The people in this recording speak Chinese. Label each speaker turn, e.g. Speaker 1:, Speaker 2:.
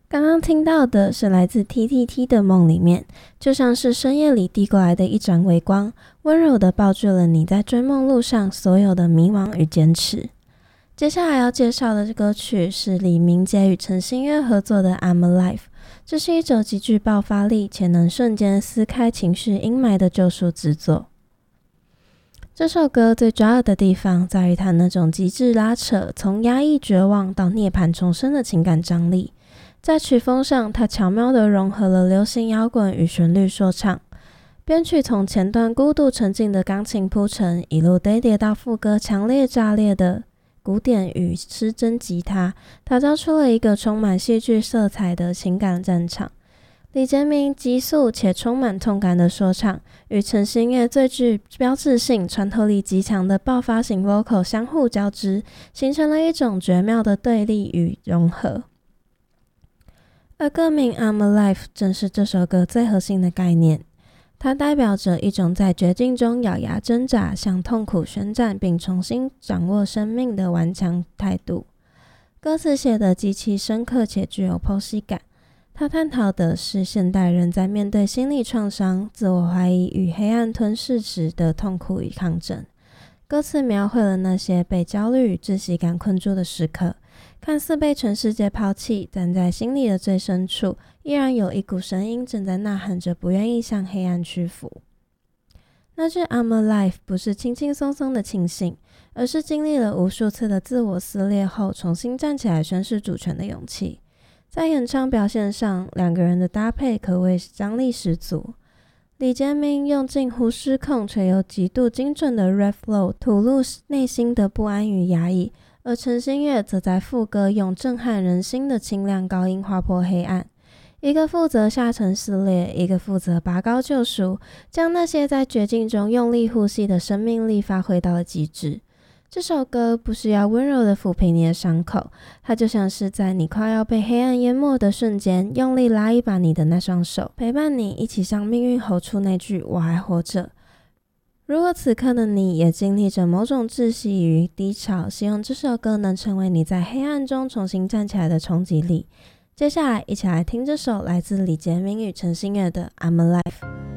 Speaker 1: 刚刚听到的是来自 TTT 的梦里面，就像是深夜里递过来的一盏微光，温柔地抱住了你在追梦路上所有的迷惘与坚持。接下来要介绍的歌曲是李明洁与陈星月合作的 I'm Alive， 这是一首极具爆发力且能瞬间撕开情绪阴霾的救赎之作。这首歌最抓耳的地方在于它那种极致拉扯，从压抑绝望到涅槃重生的情感张力。在曲风上，它巧妙地融合了流行摇滚与旋律说唱，编曲从前段孤独沉静的钢琴铺陈，一路堆叠到副歌强烈炸裂的鼓点与失真吉他，打造出了一个充满戏剧色彩的情感战场。李杰明急速且充满痛感的说唱，与陈星月最具标志性、穿透力极强的爆发型 vocal 相互交织，形成了一种绝妙的对立与融合。而歌名 I'm Alive 正是这首歌最核心的概念，它代表着一种在绝境中咬牙挣扎，向痛苦宣战并重新掌握生命的顽强态度。歌词写得极其深刻且具有剖析感，它探讨的是现代人在面对心理创伤、自我怀疑与黑暗吞噬时的痛苦与抗争。歌词描绘了那些被焦虑与窒息感困住的时刻，看似被全世界抛弃，但在心里的最深处，依然有一股声音正在呐喊着，不愿意向黑暗屈服。那句 I'm Alive 不是轻轻松松的庆幸，而是经历了无数次的自我撕裂后，重新站起来宣示主权的勇气。在演唱表现上，两个人的搭配可谓是张力十足。李杰明用近乎失控却又极度精准的 rap flow 吐露内心的不安与压抑，而陈星月则在副歌用震撼人心的清亮高音划破黑暗。一个负责下沉撕裂，一个负责拔高救赎，将那些在绝境中用力呼吸的生命力发挥到了极致。这首歌不是要温柔的抚平你的伤口，它就像是在你快要被黑暗淹没的瞬间，用力拉一把你的那双手，陪伴你一起向命运吼出那句我还活着。如果此刻的你也经历着某种窒息与低潮，希望这首歌能成为你在黑暗中重新站起来的冲击力。接下来一起来听这首来自李杰明与陈星月的 I'm Alive。